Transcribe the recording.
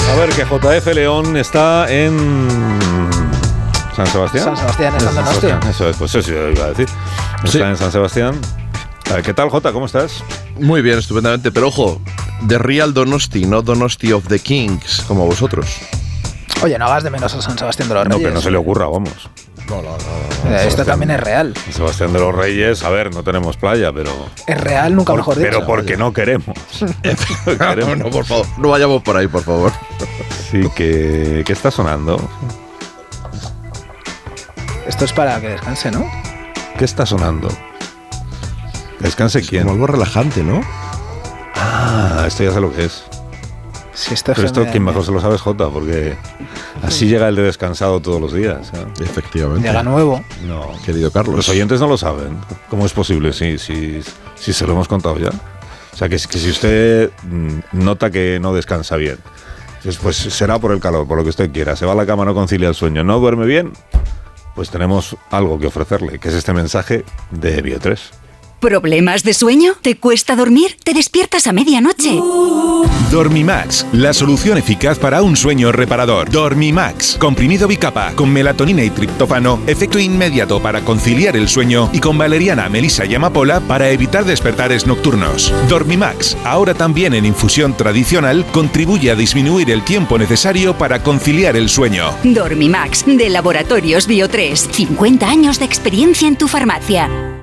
A ver, que JF León está en San Sebastián. San Sebastián, es San Sebastián. Eso es, pues eso iba a decir. Está en San Sebastián. A ver, ¿qué tal, Jota? ¿Cómo estás? Muy bien, estupendamente. Pero ojo, The Real Donosti, no Donosti of the Kings, como vosotros. Oye, no hagas de menos a San Sebastián de los Reyes. No, que no se le ocurra, vamos. No. Esto también es real. San Sebastián de los Reyes, a ver, no tenemos playa, pero... Es real, nunca mejor dicho. Pero porque no queremos. No, por favor, no vayamos por ahí, por favor. Sí, que está sonando. Esto es para que descanse, ¿no? ¿Qué está sonando? ¿Descanse quién? Como algo relajante, ¿no? Ah, esto ya sé lo que es. Si esto Pero esto quien mejor se lo sabe es Jota, porque así llega el de descansado todos los días. Efectivamente. Llega nuevo. No, querido Carlos. Los oyentes no lo saben. ¿Cómo es posible? Si se lo hemos contado ya. O sea, que si usted nota que no descansa bien, pues será por el calor, por lo que usted quiera. Se va a la cama, no concilia el sueño, no duerme bien, pues tenemos algo que ofrecerle, que es este mensaje de Bio3. ¿Problemas de sueño? ¿Te cuesta dormir? ¿Te despiertas a medianoche? Dormimax, la solución eficaz para un sueño reparador. Dormimax, comprimido bicapa, con melatonina y triptófano, efecto inmediato para conciliar el sueño y con valeriana, melisa y amapola para evitar despertares nocturnos. Dormimax, ahora también en infusión tradicional, contribuye a disminuir el tiempo necesario para conciliar el sueño. Dormimax, de Laboratorios Bio3, 50 años de experiencia en tu farmacia.